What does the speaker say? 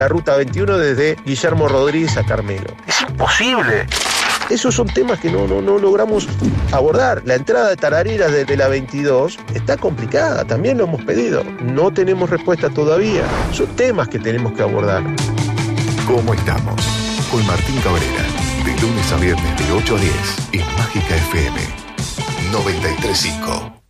la ruta 21 desde Guillermo Rodríguez a Carmelo. Es imposible. Esos son temas que no logramos abordar. La entrada de Tarareras desde la 22 está complicada, también lo hemos pedido. No tenemos respuesta todavía. Son temas que tenemos que abordar. ¿Cómo estamos? Con Martín Cabrera, de lunes a viernes de 8 a 10 en Mágica FM 93.5.